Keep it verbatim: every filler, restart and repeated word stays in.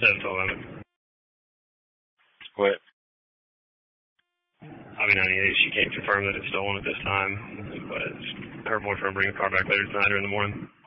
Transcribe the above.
seven twelve. What? I mean, I mean, she can't confirm that it's stolen at this time, but her boyfriend will bring the car back later tonight or in the morning.